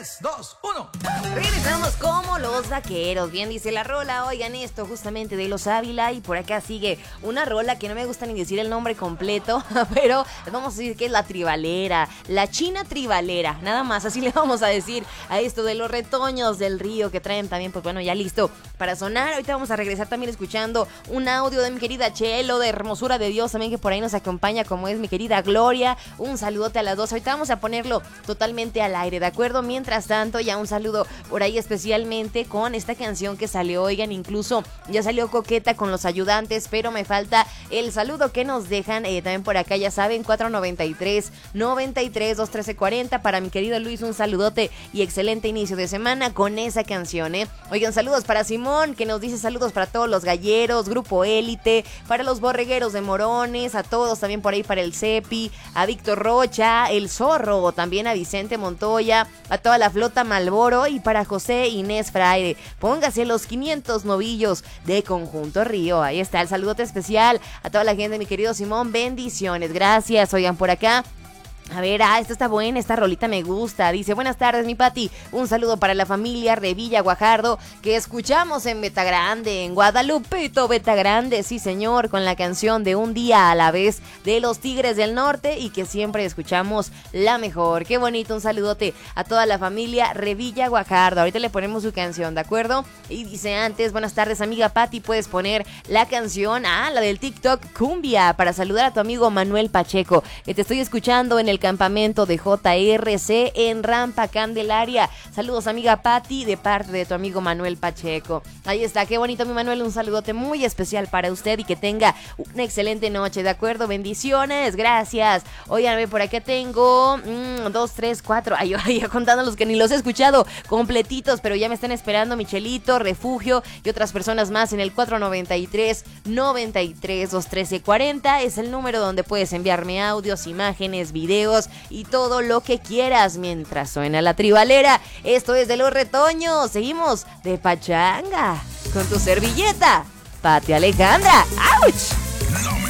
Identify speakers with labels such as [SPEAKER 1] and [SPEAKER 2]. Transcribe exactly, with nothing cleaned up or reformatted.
[SPEAKER 1] tres, dos, uno.
[SPEAKER 2] Regresamos como los vaqueros. Bien dice la rola. Oigan esto justamente de Los Ávila. Y por acá sigue una rola que no me gusta ni decir el nombre completo, pero vamos a decir que es la tribalera, la china tribalera, nada más, así le vamos a decir a esto de los retoños del río que traen también, pues bueno, ya listo para sonar. Ahorita vamos a regresar también escuchando un audio de mi querida Chelo, de Hermosura de Dios, también que por ahí nos acompaña, como es mi querida Gloria. Un saludote a las dos. Ahorita vamos a ponerlo totalmente al aire, ¿de acuerdo? Mientras tanto, ya un saludo por ahí especialmente con esta canción que salió. Oigan, incluso ya salió Coqueta con Los Ayudantes, pero me falta el saludo que nos dejan eh, también por acá, ya saben, cuatro noventa y tres, noventa y tres, dos trece cuarenta. Para mi querido Luis, un saludote y excelente inicio de semana con esa canción, ¿eh? Oigan, saludos para Simón, que nos dice saludos para todos los galleros, Grupo Élite, para los borregueros de Morones, a todos también por ahí, para el Cepi, a Víctor Rocha, el Zorro, también a Vicente Montoya, a toda la flota Malboro y para José Inés Fraire. Póngase los quinientos novillos de Conjunto Río. Ahí está el saludote especial a toda la gente, mi querido Simón. Bendiciones, gracias. Oigan, por acá, a ver, ah, esta está buena, esta rolita me gusta. Dice, buenas tardes, mi Pati. Un saludo para la familia Revilla Guajardo, que escuchamos en Betagrande, en Guadalupito, Betagrande, sí señor, con la canción de Un Día a la Vez de los Tigres del Norte, y que siempre escuchamos la mejor. Qué bonito, un saludote a toda la familia Revilla Guajardo. Ahorita le ponemos su canción, ¿de acuerdo? Y dice antes, buenas tardes, amiga Pati, puedes poner la canción, ah, la del TikTok Cumbia, para saludar a tu amigo Manuel Pacheco, que te estoy escuchando en el campamento de J R C en Rampa Candelaria. Saludos, amiga Pati, de parte de tu amigo Manuel Pacheco. Ahí está, qué bonito, mi Manuel, un saludote muy especial para usted y que tenga una excelente noche, ¿de acuerdo? Bendiciones, gracias. Oigan, por acá tengo mmm, dos, tres, cuatro, ay, ay, contando los que ni los he escuchado completitos, pero ya me están esperando Michelito, Refugio y otras personas más en el cuatro noventa y tres, noventa y tres, dos trece cuarenta. Es el número donde puedes enviarme audios, imágenes, videos y todo lo que quieras mientras suena la tribalera. Esto es de Los Retoños. Seguimos de pachanga con tu servilleta, Pati Alejandra. ¡Auch!